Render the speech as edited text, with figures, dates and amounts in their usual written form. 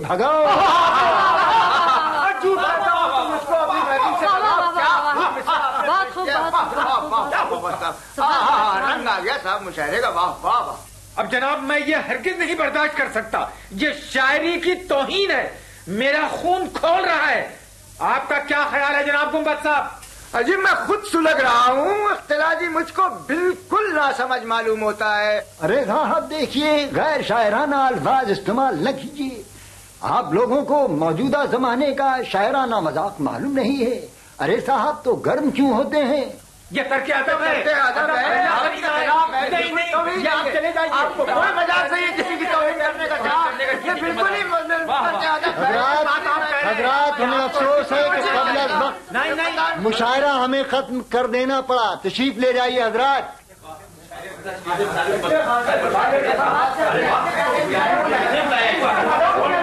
بھگاؤ. رنگ آ گیا صاحب مشاعرے کا. واہ واہ واہ. اب جناب میں یہ ہرگز نہیں برداشت کر سکتا. یہ شاعری کی توہین ہے. میرا خون کھول رہا ہے. آپ کا کیا خیال ہے جناب گنبد صاحب؟ اجی میں خود سلگ رہا ہوں. اختلاجی مجھ کو بالکل ناسمجھ معلوم ہوتا ہے. ارے صاحب دیکھیے، غیر شاعرانہ الفاظ استعمال نہ کیجیے. آپ لوگوں کو موجودہ زمانے کا شاعرانہ مذاق معلوم نہیں ہے. ارے صاحب تو گرم کیوں ہوتے ہیں؟ یہ ترک ادب ہے. آپ کو کوئی مذاق نہیں ہے کسی کی توہین کرنے کا. بالکل ہی حضرات ہمیں افسوس ہے کہ قبل از وقت مشاعرہ ہمیں ختم کر دینا پڑا. تشریف لے جائیے حضرات. نہیں